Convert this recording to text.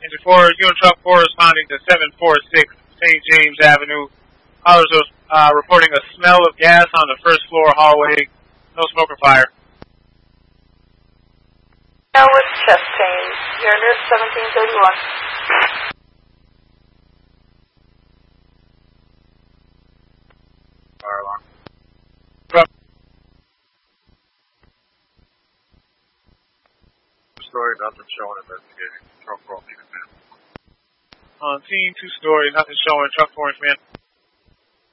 Engine 4, unit truck 4 responding to 746 St. James Avenue. Callers are reporting a smell of gas on the first floor hallway. No smoke or fire. Now with Chastain, unit 1731. Fire alarm. Story, nothing showing, investigating. Truck 4 needed man. On scene, 2-story, nothing showing, truck 4 man.